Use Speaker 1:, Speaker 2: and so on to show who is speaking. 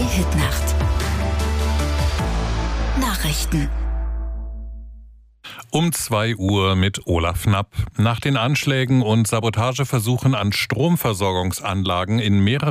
Speaker 1: Hitnacht. Nachrichten.
Speaker 2: Um 2 Uhr mit Olaf Knapp. Nach den Anschlägen und Sabotageversuchen an Stromversorgungsanlagen in mehreren